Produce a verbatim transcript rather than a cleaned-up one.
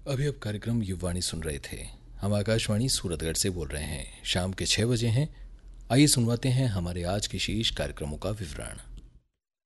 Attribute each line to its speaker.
Speaker 1: अभी अब कार्यक्रम युववाणी सुन रहे थे। हम आकाशवाणी सूरतगढ़ से बोल रहे हैं। शाम के छः बजे हैं। आइए सुनवाते हैं हमारे आज के शेष कार्यक्रमों का विवरण।